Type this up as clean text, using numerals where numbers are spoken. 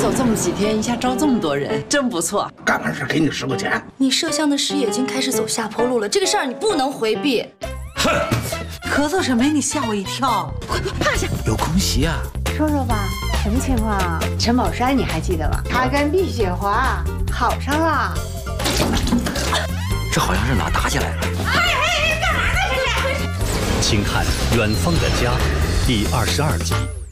走这么几天，一下招这么多人，真不错。 干完事给你10块钱。 你摄像的事业已经开始走下坡路了，这个事儿你不能回避。 哼， 咳嗽什么呀？你吓我一跳！ 快趴下！ 有空袭啊！ 说说吧，什么情况啊？陈宝山你还记得吧？他跟碧雪华好上了。 这好像是哪打起来了？ 请看《远方的家》第22集。